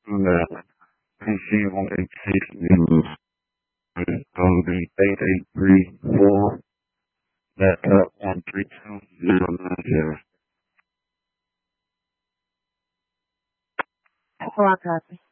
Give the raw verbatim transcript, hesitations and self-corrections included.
that P C one eight six is going to be eight eight three four, backup one three two zero nine zero. Rock copy.